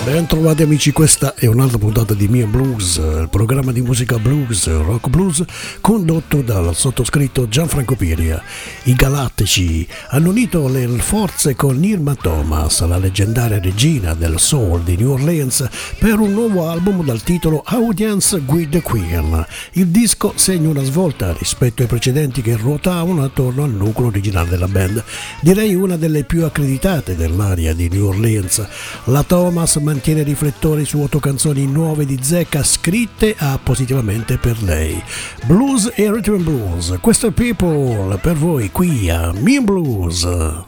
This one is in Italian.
Ben trovati amici, questa è un'altra puntata di Mia Blues, il programma di musica blues, rock blues, condotto dal sottoscritto Gianfranco Piria. I Galattici hanno unito le forze con Irma Thomas, la leggendaria regina del soul di New Orleans, per un nuovo album dal titolo Audience with the Queen. Il disco segna una svolta rispetto ai precedenti che ruotavano attorno al nucleo originale della band, direi una delle più accreditate dell'area di New Orleans. La Thomas mantiene riflettori su 8 canzoni nuove di zecca scritte appositivamente per lei. Blues e Rhythm and Blues, questo è People per voi qui a Mean Blues.